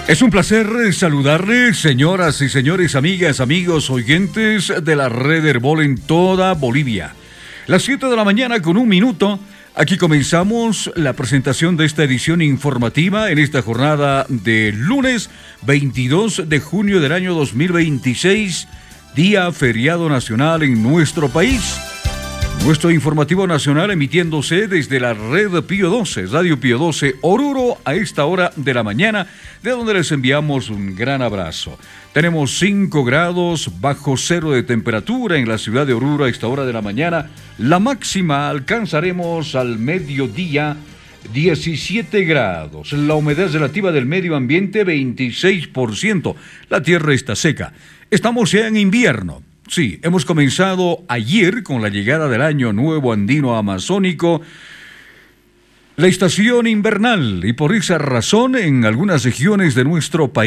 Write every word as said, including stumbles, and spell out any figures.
Es un placer saludarles, señoras y señores, amigas, amigos, oyentes de la red Herbol en toda Bolivia. Las siete de la mañana con un minuto, aquí comenzamos la presentación de esta edición informativa en esta jornada de lunes veintidós de junio del año dos mil veintiséis, día feriado nacional en nuestro país. Nuestro informativo nacional emitiéndose desde la red Pío doce, Radio Pío doce Oruro a esta hora de la mañana, de donde les enviamos un gran abrazo. Tenemos cinco grados bajo cero de temperatura en la ciudad de Oruro a esta hora de la mañana. La máxima alcanzaremos al mediodía diecisiete grados. La humedad relativa del medio ambiente veintiséis por ciento. La tierra está seca. Estamos ya en invierno. Sí, hemos comenzado ayer con la llegada del Año Nuevo Andino Amazónico, la estación invernal, y por esa razón en algunas regiones de nuestro país